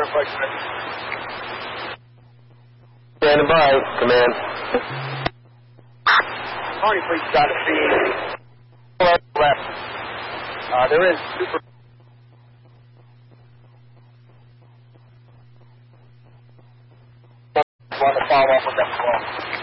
Standing by, command. Hardy Fleet's got a feed. Left. There is super. Want to follow up with that call.